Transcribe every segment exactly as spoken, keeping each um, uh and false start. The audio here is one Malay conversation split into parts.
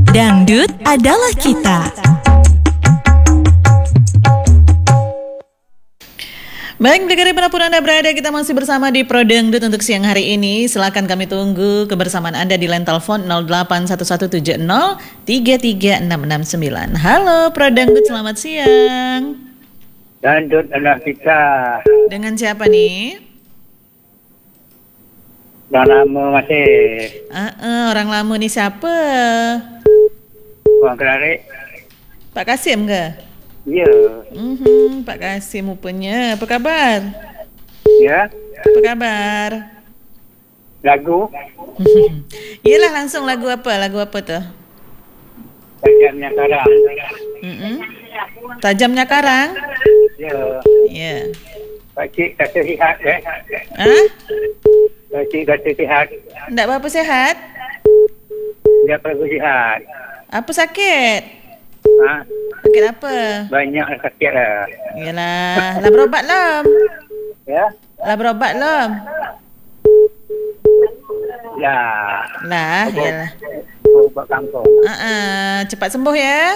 Dangdut adalah kita. Baik, negara dimanapun Anda berada, kita masih bersama di Pro Dangdut untuk siang hari ini. Silakan kami tunggu kebersamaan Anda di line telepon nol delapan satu satu tujuh nol tiga tiga enam enam sembilan. Halo Pro Dangdut, selamat siang. Dangdut adalah kita. Dengan siapa nih? Dah lama masih. Uh, uh, orang lama ni siapa? Orang Kelarik. Pak Kasim ke? Ya. Mm-hmm, Pak Kasim rupanya. Apa khabar? Ya. Apa khabar? Lagu. Yelah, langsung lagu apa? Lagu apa tu? Tajamnya Karang. Mm-mm. Tajamnya Karang? Ya. Ya. Pakcik kata sihat eh. Ha? Pakcik kata sihat. Tak apa-apa, sihat? Dia perlu sihat. Apa sakit? Ha? Sakit apa? Banyak sakit lah. Yalah, lah berobat lom. Ya. Lah berobat lom. Ya. Lah, yalah. Ubat kampung. Uh-uh. Cepat sembuh ya.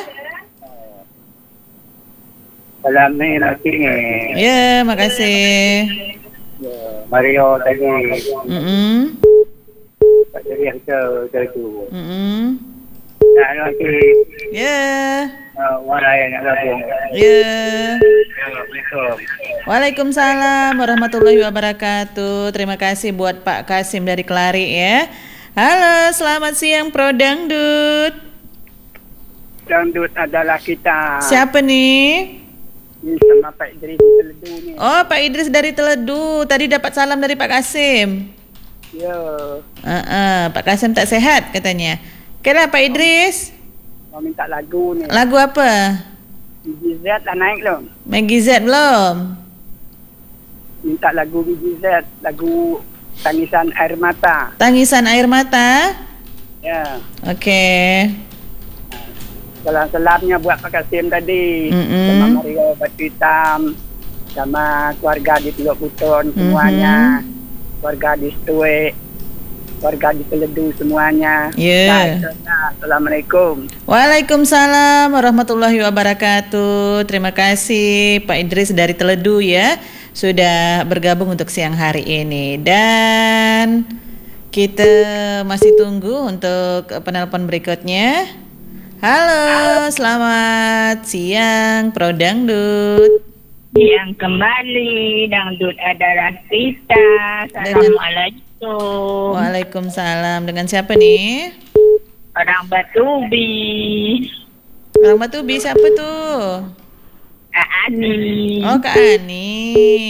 Salam ni nanti ni. Ya, makasih. Ya. Mario tadi. Mm-mm. Pak Jadi kita tu. Mm-mm. Nah, nanti. Ya. Uh, Waraya nak gabung. Ya. Assalamualaikum. Waalaikumsalam warahmatullahi wabarakatuh. Terima kasih buat Pak Kasim dari Kelari ya. Halo, selamat siang Pro Dangdut. Dangdut adalah kita. Siapa nih? Ini sama Pak Idris Teledu ni. Oh, Pak Idris dari Teledu. Tadi dapat salam dari Pak Kasim. Ya. Uh-uh, Pak Kasim tak sehat katanya. Okeylah Pak Idris. Mau minta lagu ni. Lagu apa? Biji Z dah naik belum? Maggie Z belum? Minta lagu Biji Z. Lagu Tangisan Air Mata. Tangisan Air Mata? Ya. Okey. Salam-salamnya buat Pak Kasim tadi. Mm-mm. Sama Mario Batu Hitam. Sama keluarga di Teluk Buton semuanya. Mm-hmm. Keluarga di Setuik. Keluarga di Teledu semuanya. Ya. Baik, Assalamualaikum. Waalaikumsalam warahmatullahi wabarakatuh. Terima kasih Pak Idris dari Teledu ya, sudah bergabung untuk siang hari ini. Dan kita masih tunggu untuk penelpon berikutnya. Halo, selamat siang Pro Dangdut. Yang kembali Dangdut adalah kita. Assalamualaikum. Waalaikumsalam. Dengan siapa nih? Orang Batubi. Orang Batubi siapa tuh? Kak Ani. Oh, Kak Ani.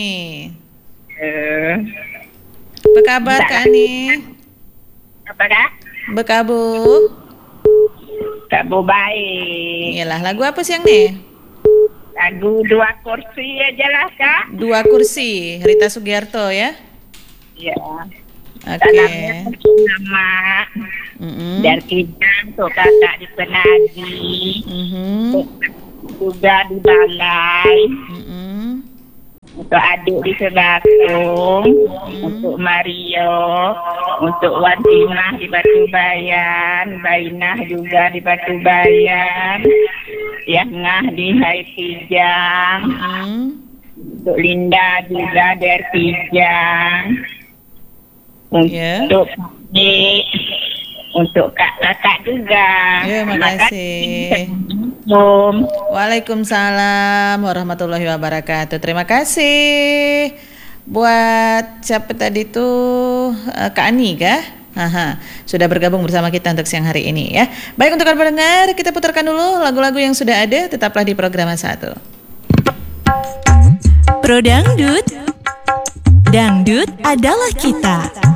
Uh, Apa kabar Kak Ani? apa dah? Berkabung? Kabar baik. Yalah, lagu apa siang ni? Lagu dua kursi aja lah Kak. Dua kursi, Rita Sugiarto ya? Ya. Okey. Salamnya untuk nama. Mm-hmm. Dan kita untuk kakak di Penadi. Mm-hmm. Juga di Balai. Mm-hmm. Untuk adik di Sebakung, Hmm. untuk Mario, untuk Wantimah di Batu Bayan, Bainah juga di Batu Bayan, Yangah di Hai Tijang, Mm-hmm. untuk Linda juga dari Tijang, Ya. untuk Dik, untuk kakak juga. Ya, makasih. Assalamualaikum. Waalaikumsalam warahmatullahi wabarakatuh. Terima kasih buat siapa tadi tuh, uh, Kak Ani kah? Aha, sudah bergabung bersama kita untuk siang hari ini ya. Baik, untuk para pendengar, kita putarkan dulu lagu-lagu yang sudah ada. Tetaplah di program satu. Pro Dangdut. Dangdut adalah kita.